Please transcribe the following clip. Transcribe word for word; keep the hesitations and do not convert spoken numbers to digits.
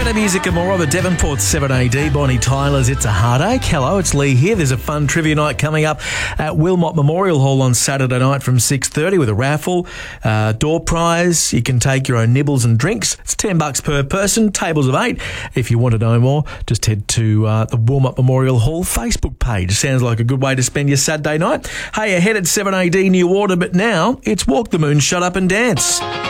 Better music and more of it. Devonport's seven A D, Bonnie Tyler's It's a Heartache. Hello, it's Lee here. There's a fun trivia night coming up at Wilmot Memorial Hall on Saturday night from six thirty with a raffle, uh, door prize. You can take your own nibbles and drinks. It's ten bucks per person, tables of eight. If you want to know more, just head to uh, the Wilmot Memorial Hall Facebook page. Sounds like a good way to spend your Saturday night. Hey, ahead at seven A D New Order, but now it's Walk the Moon, Shut Up and Dance.